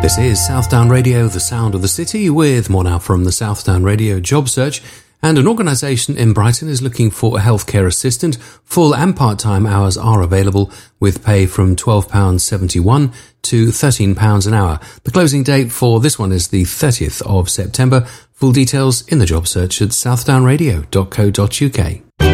This is Southdown Radio, the sound of the city, with more now from the Southdown Radio job search. And an organisation in Brighton is looking for a healthcare assistant. Full and part-time hours are available, with pay from £12.71 to £13 an hour. The closing date for this one is the 30th of September. Full details in the job search at southdownradio.co.uk.